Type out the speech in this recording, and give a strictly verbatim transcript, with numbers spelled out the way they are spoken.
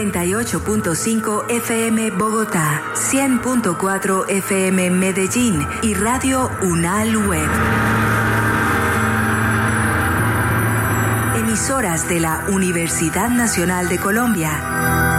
noventa y ocho punto cinco F M Bogotá, cien punto cuatro F M Medellín y Radio Unal Web. Emisoras de la Universidad Nacional de Colombia.